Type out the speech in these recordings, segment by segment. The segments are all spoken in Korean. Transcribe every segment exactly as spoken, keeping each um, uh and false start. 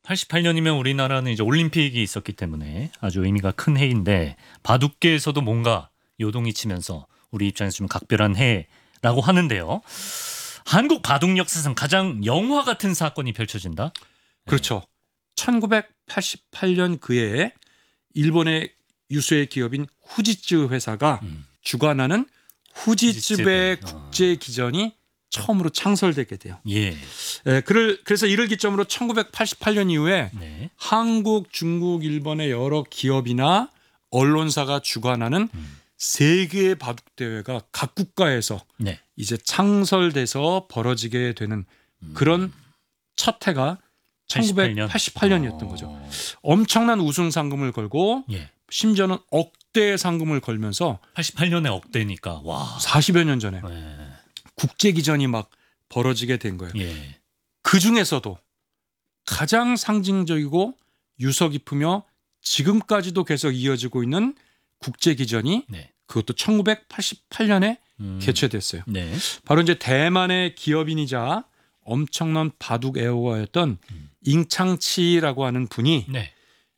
팔십팔 년이면 우리나라는 이제 올림픽이 있었기 때문에 아주 의미가 큰 해인데 바둑계에서도 뭔가 요동이 치면서 우리 입장에서 좀 각별한 해라고 하는데요. 한국 바둑 역사상 가장 영화 같은 사건이 펼쳐진다. 그렇죠. 천구백팔십팔 년 그해에 일본의 유수의 기업인 후지츠 회사가 음. 주관하는 후지츠베 후지츠베. 국제 기전이 처음으로 창설되게 돼요. 예. 예, 그를 그래서 이를 기점으로 천구백팔십팔 년 이후에 네. 한국, 중국, 일본의 여러 기업이나 언론사가 주관하는 음. 세계 바둑 대회가 각 국가에서 네. 이제 창설돼서 벌어지게 되는 그런 첫 해가 천구백팔십팔 년이었던 거죠. 어. 엄청난 우승 상금을 걸고 예. 심지어는 억대 상금을 걸면서 팔십팔 년에 억대니까 와. 사십여 년 전에 예. 국제 기전이 막 벌어지게 된 거예요. 예. 그 중에서도 가장 상징적이고 유서 깊으며 지금까지도 계속 이어지고 있는 국제 기전이 네. 그것도 천구백팔십팔 년에 음. 개최됐어요. 네. 바로 이제 대만의 기업인이자 엄청난 바둑 애호가였던 음. 잉창치라고 하는 분이 네.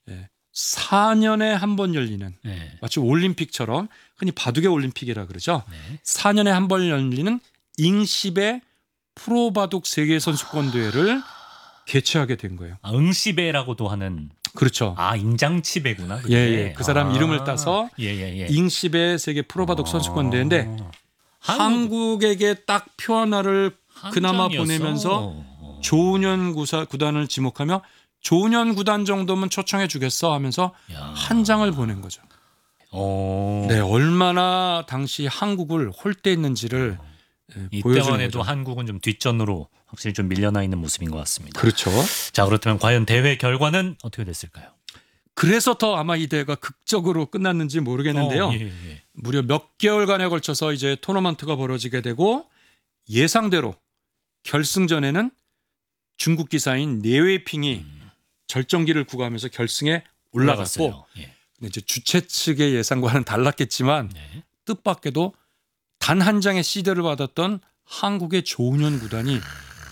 사 년에 한 번 열리는 네. 마치 올림픽처럼 흔히 바둑의 올림픽이라 그러죠. 네. 사 년에 한 번 열리는 잉시베 프로바둑 세계선수권 대회를 개최하게 된 거예요. 아, 응시배라고도 하는. 그렇죠. 아, 인장치배구나. 예, 예. 그 사람 아. 이름을 따서 예, 예, 예. 잉시베 세계 프로바둑 선수권 대회인데 아. 한국... 에게 딱 표 하나를 그나마 한 장이었어. 보내면서 조은현 구사, 구단을 지목하며 조은현 구단 정도면 초청해 주겠어 하면서 야. 한 장을 보낸 거죠. 어. 네, 얼마나 당시 한국을 홀대했는지를 예, 보여주는 이때만 해도 거죠. 한국은 좀 뒷전으로 확실히 좀 밀려나 있는 모습인 것 같습니다. 그렇죠. 자, 그렇다면 과연 대회 결과는 어떻게 됐을까요? 그래서 더 아마 이 대회가 극적으로 끝났는지 모르겠는데요. 어, 예, 예. 무려 몇 개월간에 걸쳐서 이제 토너먼트가 벌어지게 되고 예상대로 결승전에는 중국 기사인 네웨이핑이 음, 절정기를 구가하면서 결승에 올라갔고 올라갔어요. 예. 근데 이제 주최 측의 예상과는 달랐겠지만 네. 뜻밖에도 단 한 장의 시드를 받았던 한국의 조은현 구단이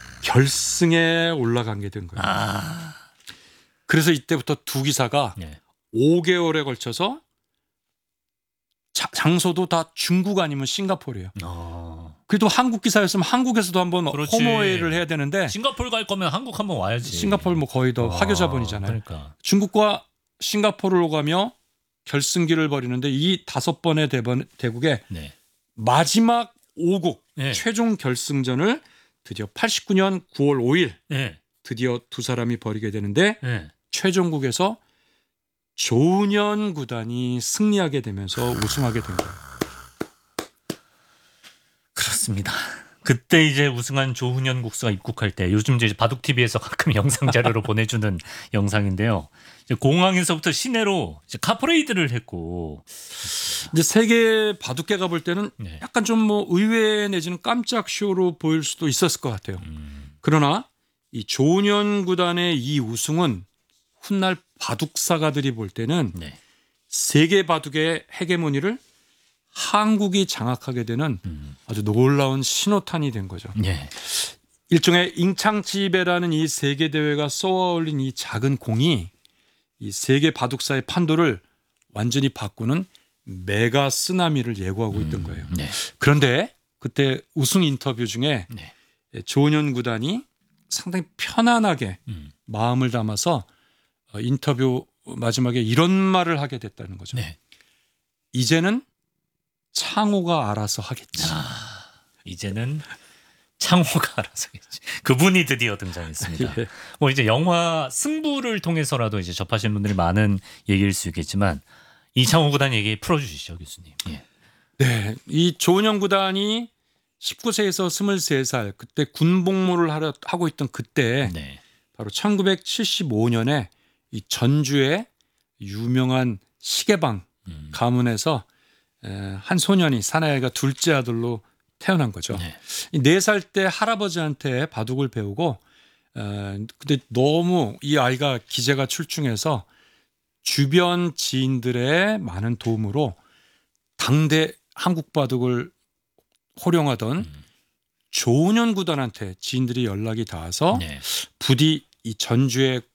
결승에 올라간 게 된 거예요. 아, 그래서 이때부터 두 기사가 네. 오 개월에 걸쳐서 자, 장소도 다 중국 아니면 싱가포르예요. 어. 그래도 한국 기사였으면 한국에서도 한번 그렇지. 홈어웨이를 해야 되는데 싱가포르 갈 거면 한국 한번 와야지. 싱가포르 뭐 거의 더 어, 화교 자본이잖아요. 그러니까. 중국과 싱가포르로 가며 결승기를 벌이는데 이 다섯 번의 대번, 대국에 네. 마지막 오 국 네. 최종 결승전을 드디어 팔십구 년 구월 오일 네. 드디어 두 사람이 벌이게 되는데 네. 최종국에서 조은현 구단이 승리하게 되면서 우승하게 된 거예요. 그렇습니다. 그때 이제 우승한 조훈현 국수가 입국할 때 요즘 이제 바둑티비에서 가끔 영상 자료로 보내주는 영상인데요. 이제 공항에서부터 시내로 이제 카프레이드를 했고. 이제 세계 바둑계가 볼 때는 네. 약간 좀 뭐 의외 내지는 깜짝 쇼로 보일 수도 있었을 것 같아요. 음, 그러나 이 조은현 구단의 이 우승은 훗날 바둑사가들이 볼 때는 네. 세계 바둑의 헤게모니를 한국이 장악하게 되는 음, 아주 놀라운 신호탄이 된 거죠. 네. 일종의 잉창치베라는 이 세계 대회가 쏘아올린 이 작은 공이 이 세계 바둑사의 판도를 완전히 바꾸는 메가 쓰나미를 예고하고 있던 거예요. 네. 그런데 그때 우승 인터뷰 중에 네. 조은현 구단이 상당히 편안하게 음, 마음을 담아서 인터뷰 마지막에 이런 말을 하게 됐다는 거죠. 네. 이제는 창호가 알아서 하겠지. 아, 이제는 창호가 알아서겠지. 그분이 드디어 등장했습니다. 예. 뭐 이제 영화 승부를 통해서라도 이제 접하시는 분들이 많은 얘기일 수 있겠지만 이창호 구단 얘기 풀어주시죠, 교수님. 예. 네, 이 조은현 구단이 십구 세에서 스물세 살 그때 군복무를 하려, 하고 있던 그때 네. 바로 천구백칠십오 년에 이 전주의 유명한 시계방 음, 가문에서 한 소년이 사나이가 둘째 아들로 태어난 거죠. 네. 네 살 때 할아버지한테 바둑을 배우고 어, 근데 너무 이 아이가 기재가 출중해서 주변 지인들의 많은 도움으로 당대 한국 바둑을 호령하던 음, 조은현 구단한테 지인들이 연락이 닿아서 네. 부디 이 전주의